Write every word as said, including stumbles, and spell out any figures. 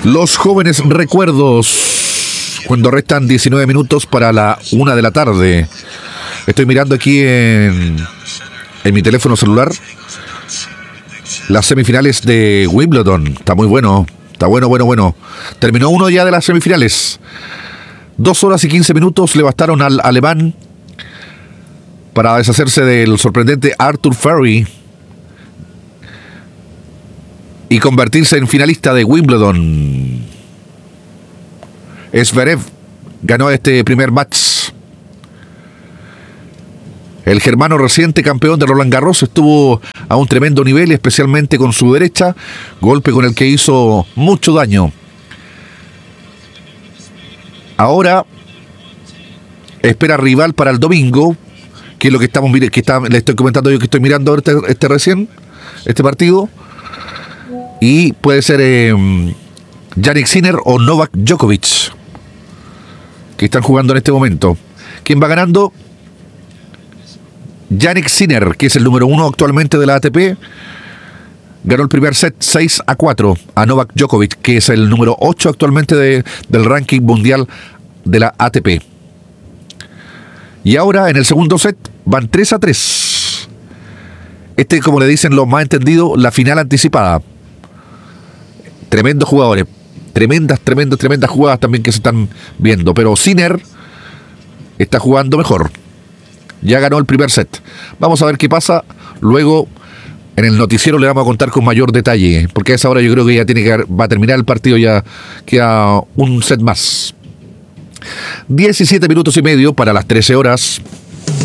Los jóvenes recuerdos, cuando restan diecinueve minutos para la una de la tarde. Estoy mirando aquí en, en mi teléfono celular las semifinales de Wimbledon. Está muy bueno, está bueno, bueno, bueno. Terminó uno ya de las semifinales. Dos horas y quince minutos le bastaron al alemán para deshacerse del sorprendente Arthur Furry y convertirse en finalista de Wimbledon. Zverev ganó este primer match. El germano reciente campeón de Roland Garros estuvo a un tremendo nivel, especialmente con su derecha, golpe con el que hizo mucho daño. Ahora espera rival para el domingo, que es lo que estamos que está, le estoy comentando yo que estoy mirando este, este recién, este partido. Y puede ser eh, Jannik Sinner o Novak Djokovic, que están jugando en este momento. ¿Quién va ganando? Jannik Sinner, que es el número uno actualmente de la A T P, ganó el primer set seis a cuatro a Novak Djokovic, que es el número ocho actualmente de, del ranking mundial de la A T P. Y ahora en el segundo set van tres a tres. Este, como le dicen los más entendidos, la final anticipada. Tremendos jugadores, tremendas, tremendas, tremendas jugadas también que se están viendo. Pero Sinner está jugando mejor. Ya ganó el primer set. Vamos a ver qué pasa. Luego en el noticiero le vamos a contar con mayor detalle, porque a esa hora yo creo que ya tiene que va a terminar el partido, ya queda un set más. diecisiete minutos y medio para las trece horas.